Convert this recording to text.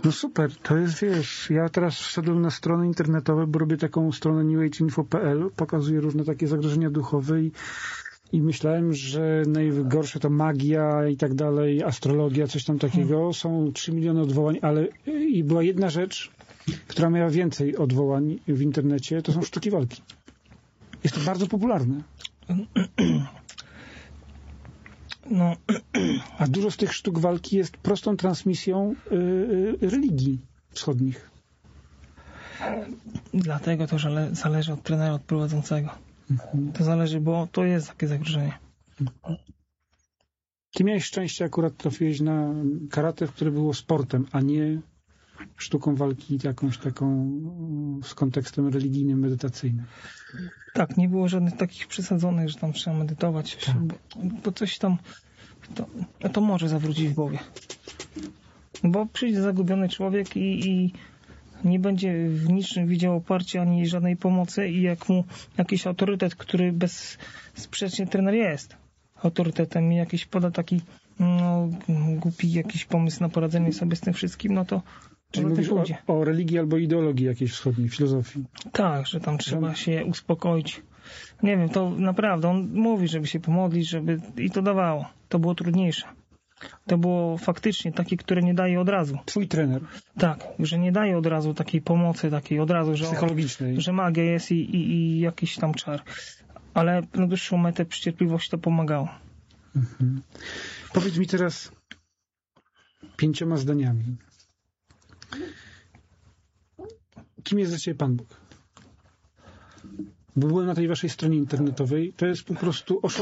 No super, to jest, wiesz, ja teraz wszedłem na strony internetowe, bo robię taką stronę newageinfo.pl, pokazuję różne takie zagrożenia duchowe i myślałem, że najgorsze to magia i tak dalej, astrologia, coś tam takiego. Są 3 miliony odwołań, ale i była jedna rzecz, która miała więcej odwołań w internecie, to są sztuki walki. Jest to bardzo popularne. No. A dużo z tych sztuk walki jest prostą transmisją religii wschodnich. Dlatego to zależy od trenera, od prowadzącego. To zależy, bo to jest takie zagrożenie. Ty miałeś szczęście, akurat trafiłeś na karate, które było sportem, a nie sztuką walki jakąś taką z kontekstem religijnym, medytacyjnym. Tak, nie było żadnych takich przesadzonych, że tam trzeba medytować, tak. bo coś tam to może zawrócić w głowie. Bo przyjdzie zagubiony człowiek i nie będzie w niczym widział oparcia ani żadnej pomocy i jak mu jakiś autorytet, który bezsprzecznie trener jest autorytetem i jakiś poda taki głupi jakiś pomysł na poradzenie sobie z tym wszystkim, no to czyli mówisz o religii albo ideologii jakiejś wschodniej, filozofii. Tak, że tam trzeba się uspokoić. Nie wiem, to naprawdę, on mówi, żeby się pomodlić, i to dawało. To było trudniejsze. To było faktycznie takie, które nie daje od razu. Twój trener. Tak, że nie daje od razu takiej pomocy, takiej od razu, że psychologicznej. Że magia jest i jakiś tam czar. Ale na dłuższą metę przy cierpliwości to pomagało. Mhm. Powiedz mi teraz 5 zdaniami. Kim jest dla Ciebie Pan Bóg? Bo byłem na tej waszej stronie internetowej. To jest po prostu